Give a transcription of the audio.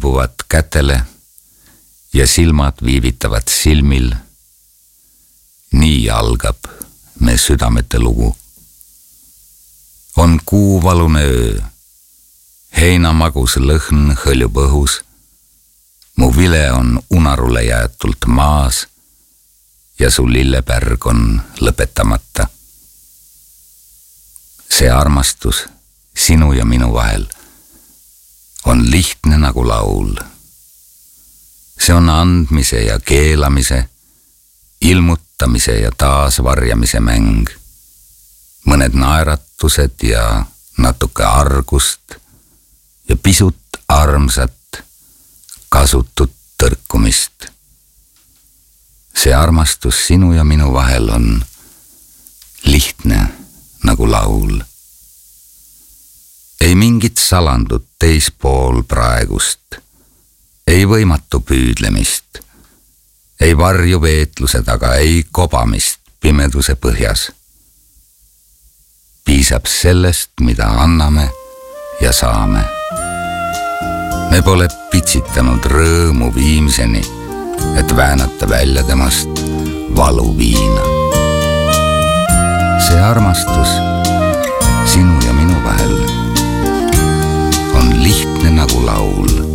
imbuvad kätele ja silmad viivitavad silmil. Nii algab me südamete lugu. On kuuvalune öö, heinamagus lõhn hõljub õhus. Mu vile on unarule jäetult maas ja su lillepärg on lõpetamata. See armastus sinu ja minu vahel on lihtne nagu laul. See on andmise ja keelamise, ilmutamise ja taasvarjamise mäng. Mõned naeratused ja natuke argust ja pisut armsat kasutut tõrkumist. See armastus sinu ja minu vahel on lihtne nagu laul. Ei mingit salandut teispool praegust, ei võimatu püüdlemist, ei varju veetluse taga, ei kobamist pimeduse põhjas. Piisab sellest, mida anname ja saame. Me pole pitsitanud rõõmu viimseni, et väänata välja temast valuviina. See armastus sinu ja minu vahel on lihtne nagu laul.